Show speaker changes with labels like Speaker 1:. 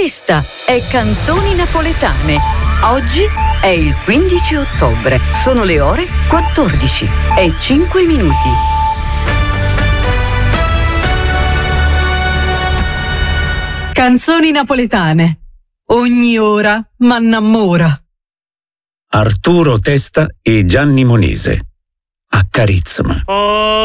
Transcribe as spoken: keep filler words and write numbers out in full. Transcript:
Speaker 1: Questa è Canzoni Napoletane. Oggi è il quindici ottobre. Sono le ore quattordici e cinque minuti.
Speaker 2: Canzoni napoletane. Ogni ora m'annamora.
Speaker 3: Arturo Testa e Gianni Monese. Accarezzami.